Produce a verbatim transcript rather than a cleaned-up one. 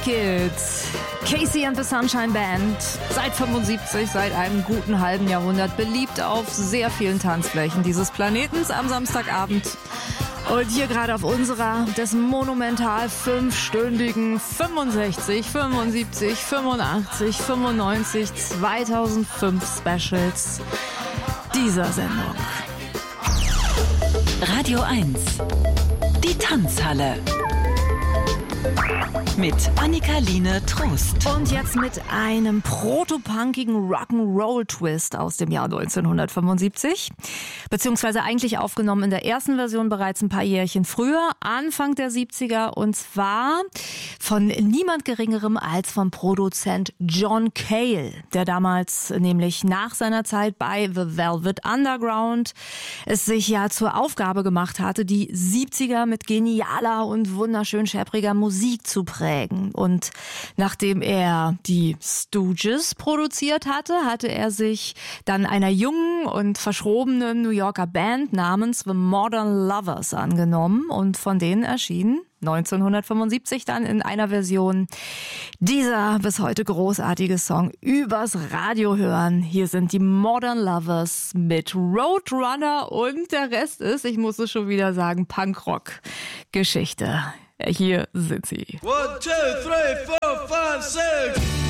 Kids, Casey and the Sunshine Band, seit fünfundsiebzig, seit einem guten halben Jahrhundert beliebt auf sehr vielen Tanzflächen dieses Planetens am Samstagabend. Und hier gerade auf unserer des monumental fünfstündigen fünfundsechzig, fünfundsiebzig, fünfundachtzig, fünfundneunzig, zweitausendfünf Specials dieser Sendung. Radio eins, die Tanzhalle. Mit Annika-Line Trost. Und jetzt mit einem protopunkigen Rock'n'Roll-Twist aus dem Jahr neunzehnhundertfünfundsiebzig. Beziehungsweise eigentlich aufgenommen in der ersten Version bereits ein paar Jährchen früher, Anfang der siebziger. Und zwar von niemand Geringerem als vom Produzent John Cale, der damals nämlich nach seiner Zeit bei The Velvet Underground es sich ja zur Aufgabe gemacht hatte, die siebziger mit genialer und wunderschön scheppriger Musik zu prägen. Und nachdem er die Stooges produziert hatte, hatte er sich dann einer jungen und verschrobenen New Yorker Band namens The Modern Lovers angenommen. Und von denen erschien neunzehnhundertfünfundsiebzig dann in einer Version dieser bis heute großartige Song übers Radio hören. Hier sind die Modern Lovers mit Roadrunner und der Rest ist, ich muss es schon wieder sagen, Punkrock-Geschichte. Hier sind sie. One, two, three, four, five, six.